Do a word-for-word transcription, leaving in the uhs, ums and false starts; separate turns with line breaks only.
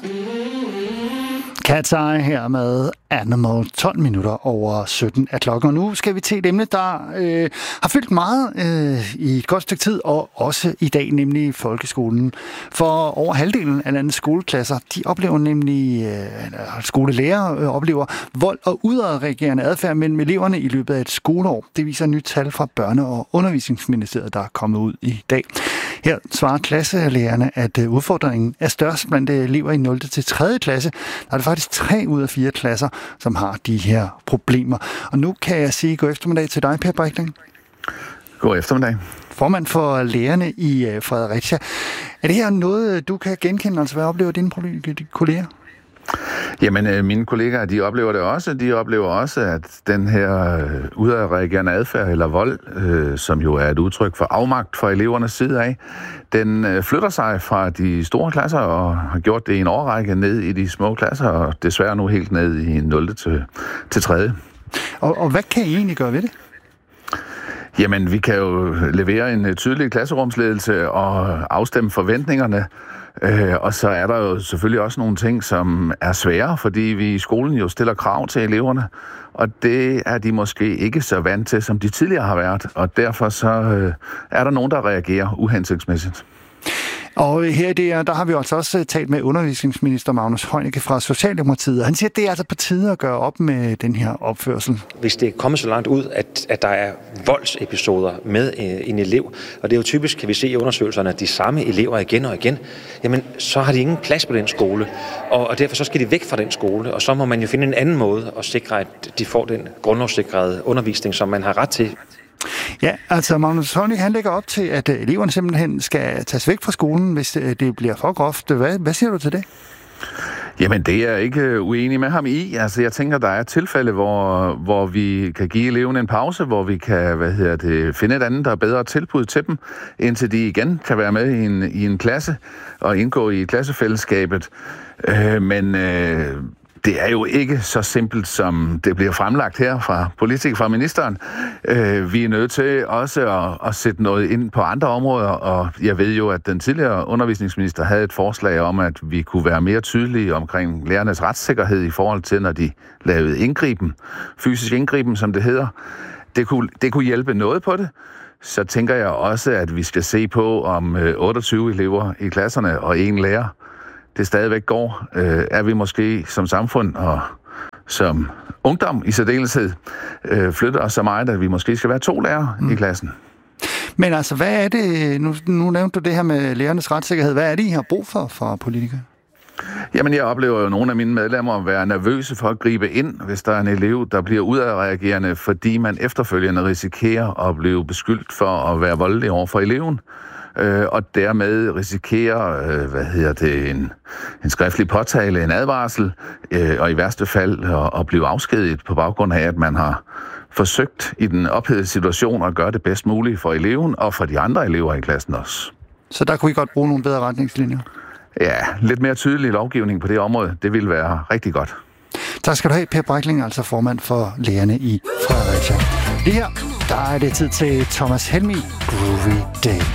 Cat's Eye her med Animal, tolv minutter over sytten af klokken. Og nu skal vi til et emne, der øh, har fyldt meget øh, i et godt stykke tid, og også i dag, nemlig folkeskolen. For over halvdelen af landets skoleklasser, de oplever nemlig, øh, skolelærer øh, oplever vold og udadreagerende adfærd mellem eleverne i løbet af et skoleår. Det viser nyt tal fra Børne- og Undervisningsministeriet, der er kommet ud i dag. Her svarer klasselærerne, at udfordringen er størst blandt elever i nul til tredje klasse. Der er det faktisk tre ud af fire klasser, som har de her problemer. Og nu kan jeg sige god eftermiddag til dig, Per Breitling.
God eftermiddag.
Formand for lærerne i Fredericia. Er det her noget, du kan genkende? Altså, hvad oplever dine kolleger?
Jamen, mine kollegaer, de oplever det også. De oplever også, at den her udadreagerende adfærd eller vold, øh, som jo er et udtryk for afmagt fra elevernes side af, den øh, flytter sig fra de store klasser og har gjort det i en årrække ned i de små klasser, og desværre nu helt ned i nul til tredje.
Og, og hvad kan I egentlig gøre ved det?
Jamen, vi kan jo levere en tydelig klasserumsledelse og afstemme forventningerne. Øh, og så er der jo selvfølgelig også nogle ting, som er svære, fordi vi i skolen jo stiller krav til eleverne, og det er de måske ikke så vant til, som de tidligere har været, og derfor så øh, er der nogen, der reagerer uhensigtsmæssigt.
Og her der, der har vi altså også talt med undervisningsminister Magnus Heunicke fra Socialdemokratiet. Han siger, at det er altså på tide at gøre op med den her opførsel.
Hvis det er kommet så langt ud, at, at der er voldsepisoder med en elev, og det er jo typisk, kan vi se i undersøgelserne, at de samme elever igen og igen, jamen så har de ingen plads på den skole, og, og derfor så skal de væk fra den skole, og så må man jo finde en anden måde at sikre, at de får den grundlovssikrede undervisning, som man har ret til.
Ja, altså Magnus Heunicke, han lægger op til, at eleverne simpelthen skal tages væk fra skolen, hvis det bliver for groft. Hvad, hvad siger du til det?
Jamen, det er jeg ikke uenig med ham i. Altså, jeg tænker, der er et tilfælde, hvor, hvor vi kan give eleverne en pause, hvor vi kan, hvad hedder det, finde et andet, der er bedre tilbud til dem, indtil de igen kan være med i en, i en klasse og indgå i klassefællesskabet. Øh, men... Øh, Det er jo ikke så simpelt, som det bliver fremlagt her fra politikere, fra ministeren. Øh, vi er nødt til også at, at sætte noget ind på andre områder, og jeg ved jo, at den tidligere undervisningsminister havde et forslag om, at vi kunne være mere tydelige omkring lærernes retssikkerhed i forhold til, når de lavede indgriben, fysisk indgriben, som det hedder. Det kunne, det kunne hjælpe noget på det. Så tænker jeg også, at vi skal se på, om otteogtyve elever i klasserne og en lærer, det stadigvæk går, øh, er vi måske som samfund og som ungdom i særdeleshed øh, flytter os så meget, at vi måske skal være to lærere mm. i klassen.
Men altså, hvad er det, nu, nu nævnte du det her med lærernes retssikkerhed, hvad er det, I har brug for fra politikere?
Jamen, jeg oplever jo nogle af mine medlemmer at være nervøse for at gribe ind, hvis der er en elev, der bliver udadreagerende, fordi man efterfølgende risikerer at blive beskyldt for at være voldelig over for eleven. Øh, og dermed risikerer, øh, hvad hedder det, en, en skriftlig påtale, en advarsel, øh, og i værste fald at, at blive afskediget på baggrund af, at man har forsøgt i den ophedede situation at gøre det bedst muligt for eleven og for de andre elever i klassen også.
Så der kunne I godt bruge nogle bedre retningslinjer?
Ja, lidt mere tydelig lovgivning på det område, det ville være rigtig godt.
Tak skal du have, Per Breitling, altså formand for lærerne i Fredericia. Det her, der er det tid til Thomas Helmig, Groovy Day.